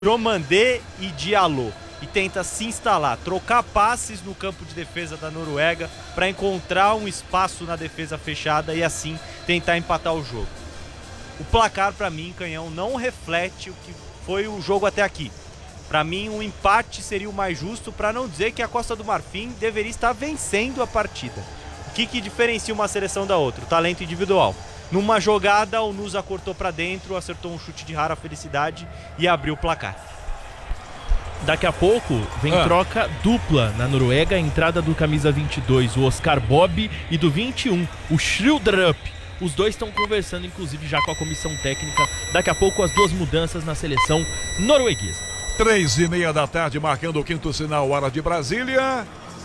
Diomandé e Diallo e tenta se instalar, trocar passes no campo de defesa da Noruega para encontrar um espaço na defesa fechada e assim tentar empatar o jogo. O placar para mim, Canhão, não reflete o que foi o jogo até aqui. Para mim, um empate seria o mais justo, para não dizer que a Costa do Marfim deveria estar vencendo a partida. O que diferencia uma seleção da outra? O talento individual. Numa jogada, o Nusa cortou para dentro, acertou um chute de rara felicidade e abriu o placar. Daqui a pouco vem troca dupla na Noruega, a entrada do camisa 22, o Oscar Bob, e do 21, o Schildrup. Os dois estão conversando, inclusive, já com a comissão técnica. Daqui a pouco as duas mudanças na seleção norueguesa. 3:30 da tarde, marcando o quinto sinal, hora de Brasília,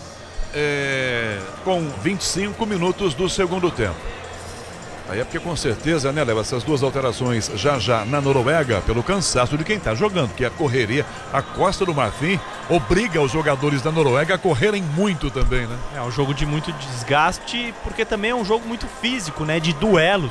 com 25 minutos do segundo tempo. Aí é porque com certeza, né, leva essas duas alterações já na Noruega, pelo cansaço de quem tá jogando, que a correria, a Costa do Marfim obriga os jogadores da Noruega a correrem muito também, né? É um jogo de muito desgaste, porque também é um jogo muito físico, né, de duelos.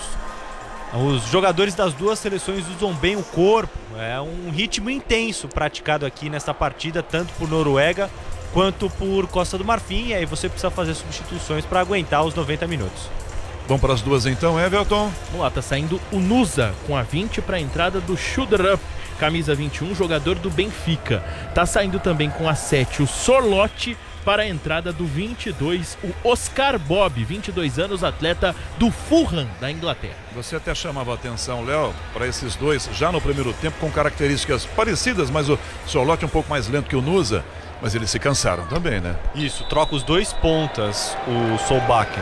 Os jogadores das duas seleções usam bem o corpo, é um ritmo intenso praticado aqui nesta partida, tanto por Noruega quanto por Costa do Marfim, e aí você precisa fazer substituições para aguentar os 90 minutos. Vamos para as duas então, Everton. Vamos lá, tá saindo o Nusa com a 20 para a entrada do Schildrup, camisa 21, jogador do Benfica. Tá saindo também com a 7 o Sorloth para a entrada do 22, o Oscar Bob, 22 anos, atleta do Fulham da Inglaterra. Você até chamava a atenção, Léo, para esses dois já no primeiro tempo com características parecidas, mas o Sorloth um pouco mais lento que o Nusa. Mas eles se cansaram também, né? Isso, troca os dois pontas, o Solbakken.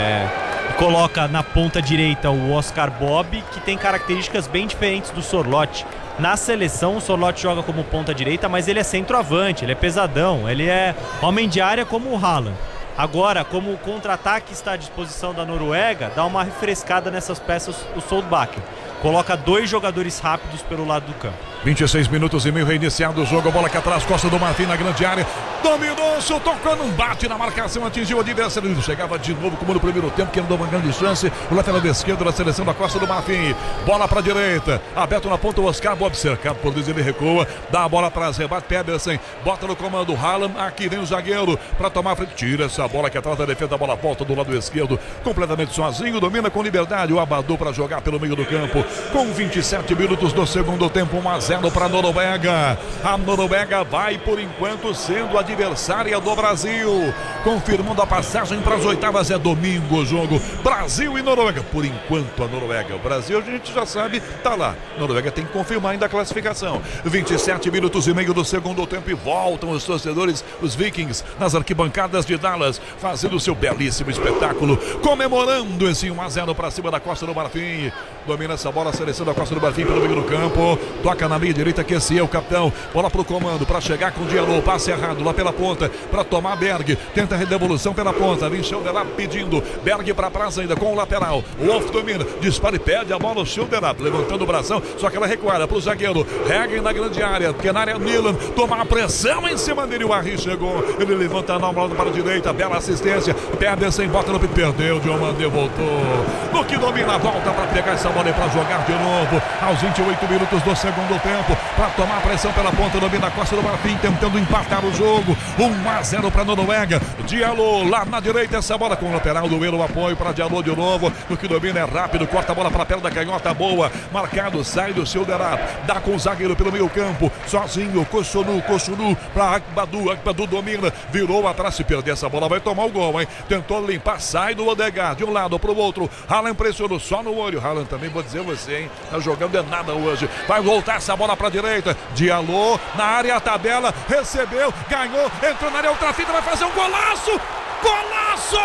Coloca na ponta direita o Oscar Bob, que tem características bem diferentes do Sorloth. Na seleção, o Sorloth joga como ponta direita, mas ele é centroavante, ele é pesadão, ele é homem de área como o Haaland. Agora, como o contra-ataque está à disposição da Noruega, dá uma refrescada nessas peças o Solbakken. Coloca dois jogadores rápidos pelo lado do campo. 26 minutos e meio, reiniciado o jogo, a bola aqui atrás, Costa do Marfim na grande área, dominou, tocando um bate na marcação, atingiu o adversário, ele chegava de novo como no primeiro tempo, que ele deu uma grande chance, o lateral esquerdo da seleção da Costa do Marfim, bola para a direita, aberto na ponta o Oscar Bob, cercado por dois, ele recua, dá a bola atrás, rebate Pedersen, bota no comando o Haaland, aqui vem o zagueiro para tomar a frente, tira essa bola aqui atrás da defesa, a bola volta do lado esquerdo, completamente sozinho, domina com liberdade o Abadu para jogar pelo meio do campo, com 27 minutos do segundo tempo, 1-0 para a Noruega. A Noruega vai por enquanto sendo adversária do Brasil, confirmando a passagem para as oitavas. É domingo o jogo, Brasil e Noruega. Por enquanto a Noruega, o Brasil a gente já sabe, tá lá. A Noruega tem que confirmar ainda a classificação. 27 minutos e meio do segundo tempo e voltam os torcedores, os Vikings, nas arquibancadas de Dallas, fazendo o seu belíssimo espetáculo, comemorando esse 1-0 para cima da Costa do Marfim. Domina essa bola a seleção da Costa do Marfim pelo meio do campo, toca na meia direita, que esse é o capitão, bola pro comando, para chegar com o Diallo, passe errado lá pela ponta, para tomar Berg, tenta a redevolução pela ponta, vem Schildrup pedindo, Berg para trás ainda com o lateral, o Wolf domina, dispara e pede a bola, o Schildrup levantando o bração, só que ela recuada pro zagueiro, Hagen na grande área, pequena Milan, toma a pressão em cima dele, o Arri chegou, ele levanta na bola para a direita, bela assistência, Pedersen bota no perdeu, Diomandé voltou, no que domina a volta para pegar essa bola e para jogar de novo, aos 28 minutos do segundo tempo, para tomar a pressão pela ponta, domina a Costa do Marfim, tentando empatar o jogo, 1-0 para a Noruega, Diallo lá na direita, essa bola com o lateral do o apoio para Diallo de novo, no que domina é rápido, corta a bola para a perna da canhota, boa, marcado, sai do Schildrup, dá com o zagueiro pelo meio campo, sozinho, Kossunu para Akbadu domina, virou atrás, se perder essa bola vai tomar o gol, hein, tentou limpar, sai do Odegaard, de um lado para o outro, Haaland pressionou só no olho, Haaland também, vou dizer você, hein, tá jogando é nada hoje, vai voltar essa bola para a direita, Diallo na área, a tabela, recebeu, ganhou, entrou na área, outra fita, vai fazer um golaço, golaço!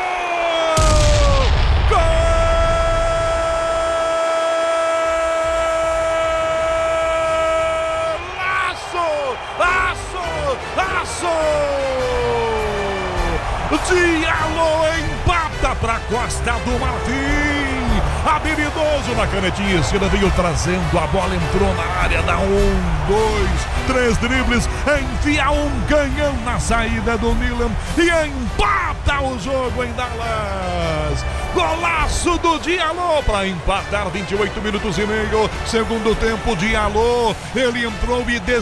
Diallo empata para Costa do Marfim, habilidoso na canetinha esquerda, veio trazendo a bola, entrou na área, dá 1, 2, 3 dribles, enfia um canhão na saída do Milan e empata o jogo em Dallas. Golaço do Diallo para empatar, 28 minutos e meio, segundo tempo. Diallo, ele entrou e